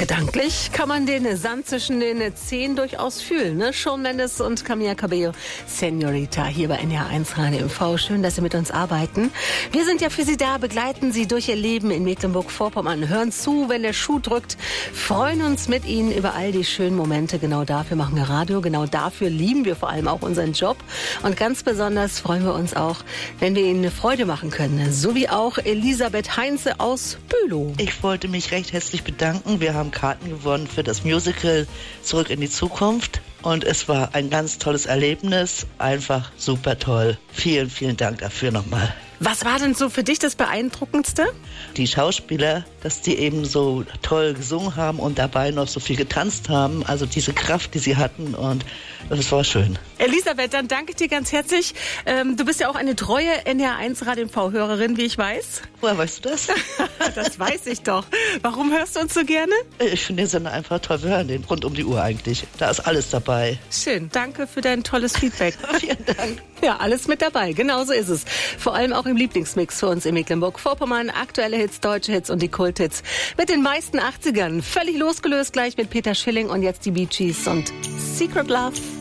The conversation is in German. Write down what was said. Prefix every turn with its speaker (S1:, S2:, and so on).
S1: Gedanklich kann man den Sand zwischen den Zehen durchaus fühlen, ne? Shawn Mendes und Camila Cabello, Señorita, hier bei NDR1 Radio MV. Schön, dass Sie mit uns arbeiten. Wir sind ja für Sie da, begleiten Sie durch Ihr Leben in Mecklenburg-Vorpommern, hören zu, wenn der Schuh drückt, freuen uns mit Ihnen über all die schönen Momente. Genau dafür machen wir Radio, genau dafür lieben wir vor allem auch unseren Job. Und ganz besonders freuen wir uns auch, wenn wir Ihnen eine Freude machen können. So wie auch Elisabeth Heinze aus Bülow.
S2: Ich wollte mich recht herzlich bedanken. Wir haben Karten gewonnen für das Musical Zurück in die Zukunft. Und es war ein ganz tolles Erlebnis. Einfach super toll. Vielen, vielen Dank dafür nochmal.
S1: Was war denn so für dich das Beeindruckendste?
S2: Die Schauspieler, dass die eben so toll gesungen haben und dabei noch so viel getanzt haben. Also diese Kraft, die sie hatten, und das war schön.
S1: Elisabeth, dann danke ich dir ganz herzlich. Du bist ja auch eine treue NDR1 Radio MV-Hörerin, wie ich weiß.
S2: Woher weißt du das?
S1: Das weiß ich doch. Warum hörst du uns so gerne?
S2: Ich finde den Sender einfach toll. Wir hören den rund um die Uhr eigentlich. Da ist alles dabei.
S1: Schön. Danke für dein tolles Feedback.
S2: Vielen Dank.
S1: Ja, alles mit dabei. Genauso ist es. Vor allem auch im Lieblingsmix für uns in Mecklenburg-Vorpommern. Aktuelle Hits, deutsche Hits und die Kulthits. Mit den meisten 80ern. Völlig losgelöst gleich mit Peter Schilling und jetzt die Bee Gees und Secret Love.